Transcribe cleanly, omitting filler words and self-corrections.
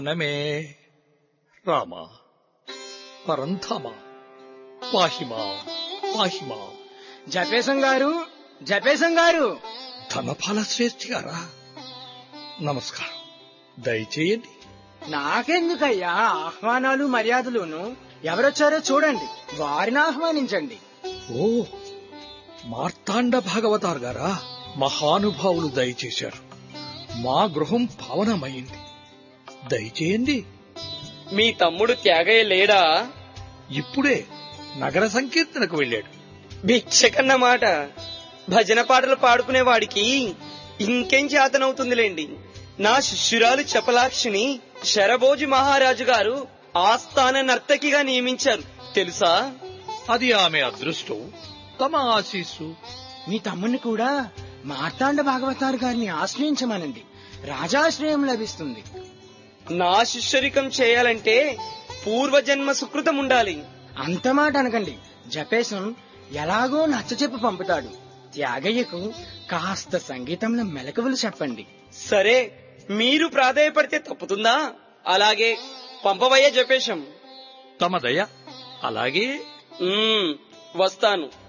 నమే రామ పరంధామ పాహిమా పాహిమా. జపేశం గారు ధనపాల శ్రేష్ఠి గారా, నమస్కారం. దయచేయండి. నాకెందుకయ్యా ఆహ్వానాలు మర్యాదలును? ఎవరొచ్చారో చూడండి, వారిని ఆహ్వానించండి. ఓ, మార్తాండ భాగవతార్ గారా, మహానుభావులు దయచేశారు. మా గృహం పావనమైంది. దయచేయండి. మీ తమ్ముడు త్యాగయ్య లేడా? ఇప్పుడే నగర సంకీర్తనకు వెళ్ళాడు. భిక్షకన్న మాట. భజన పాటలు పాడుకునే వాడికి ఇంకేం చేతనవుతుందిలేండి. నా శిష్యురాలు చపలాక్షిని శరభోజి మహారాజు గారు ఆస్థాన నర్తకిగా నియమించారు, తెలుసా? అది ఆమె అదృష్టం, తమ ఆశీస్సు. మీ తమ్ముని కూడా మార్తాండ భాగవతారు గారిని ఆశ్రయించమనండి, రాజాశ్రయం లభిస్తుంది. నా శిష్యరికం చేయాలంటే పూర్వజన్మ సుకృతం ఉండాలి. అంత మాట అనకండి. జపేశం ఎలాగో నచ్చచెప్పి పంపుతాడు. త్యాగయ్యకు కాస్త సంగీతంలో మెలకువలు చెప్పండి. సరే, మీరు ప్రాధాయపడితే తప్పుతుందా? అలాగే పంపవయ్య జపేశం. తమ దయ. అలాగే వస్తాను.